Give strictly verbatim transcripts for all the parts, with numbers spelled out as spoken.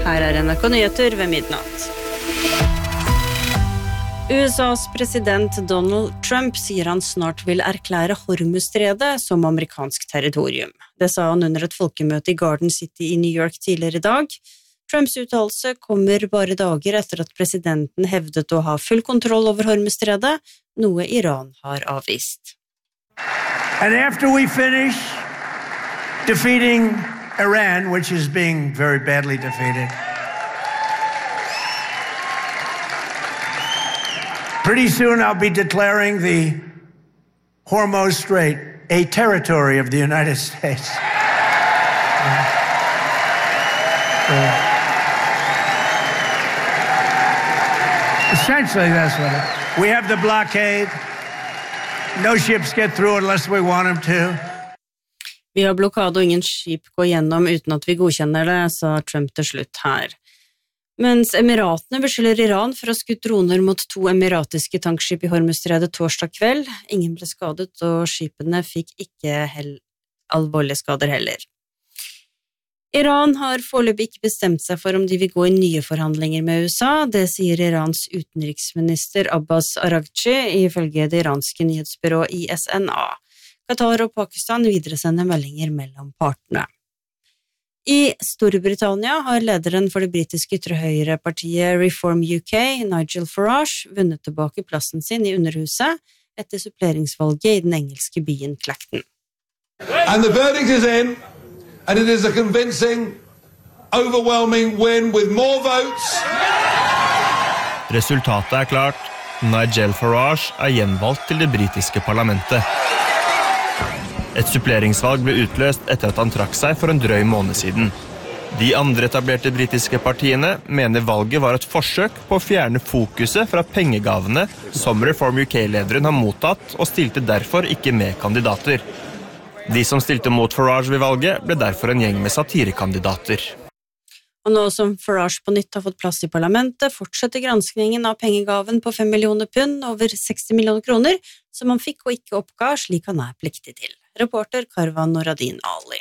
Her er N R K Nyheter ved midnatt. U S A's president Donald Trump sier han snart vil erklære Hormuzstredet som amerikansk territorium. Det sa han under et folkemøte i Garden City i New York tidligere i dag. Trumps uttalelse kommer bare dager etter at presidenten hevdet å ha full kontroll over Hormuzstredet, noe Iran har avvist. And after we finish defeating Iran, which is being very badly defeated, pretty soon I'll be declaring the Hormuz Strait a territory of the United States. Essentially, that's what it is. We have the blockade. No ships get through unless we want them to. Vi har blokade og ingen skip går gjennom uten at vi godkjenner det, sa Trump til slutt her. Mens Emiratene beskylder Iran for å ha skutt droner mot to emiratiske tankskip i Hormuzstredet torsdag kveld. Ingen ble skadet, og skipene fikk ikke hel- alvorlige skader heller. Iran har foreløpig ikke bestemt seg for om de vil gå i nye forhandlinger med U S A. Det sier Irans utenriksminister Abbas Araghchi ifølge det iranske nyhetsbyrået I S N A. Qatar og Pakistan videresender meldinger mellom partene. I Storbritannia har lederen for det britiske ytre-høyre-partiet Reform U K, Nigel Farage, vunnet tilbake plassen sin i Underhuset etter suppleringsvalget i den engelske byen Clacton. And the verdict is in, and it is a convincing, overwhelming win with more votes. Resultatet er klart. Nigel Farage er gjenvalgt til det britiske parlamentet. Et suppleringsvalg ble utløst etter at han trakk seg for en drøy måned siden. De andre etablerte britiske partiene mener valget var et forsøk på å fjerne fokuset fra pengegavene som Reform U K-lederen har mottatt, og stilte derfor ikke med kandidater. De som stilte mot Farage ved valget ble derfor en gjeng med satirekandidater. Og nå som Farage på nytt har fått plass i parlamentet, fortsetter granskningen av pengegaven på fem millioner pund, over seksti millioner kroner, som han fikk og ikke oppga, slik han er pliktig til. Reporter Karvan Noradin Ali.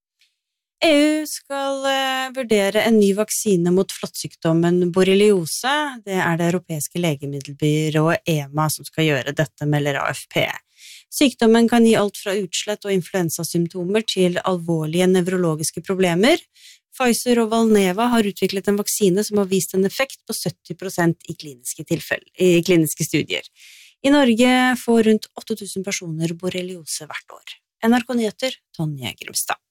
E U skal uh, vurdere en ny vaksine mot flåttsykdommen borreliose. Det er det europeiske legemiddelbyrået EMA som skal gjøre dette, melder A F P. Sykdommen kan gi alt fra utslett og influensasymptomer til alvorlige nevrologiske problemer. Pfizer og Valneva har utviklet en vaksine som har vist en effekt på sytti prosent i kliniske, tilfell- i kliniske studier. I Norge får rundt åtte tusen personer borreliose hvert år. N R K Nyheter, Tonje Grimstad.